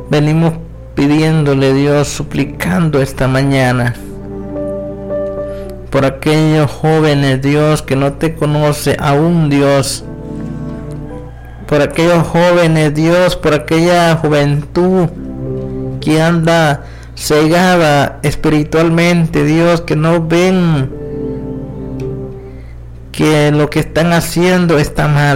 venimos pidiéndole, Dios, suplicando esta mañana por aquellos jóvenes, Dios, que no te conoce aún, Dios, por aquellos jóvenes, Dios, por aquella juventud que anda cegada espiritualmente, Dios, que no ven que lo que están haciendo está mal.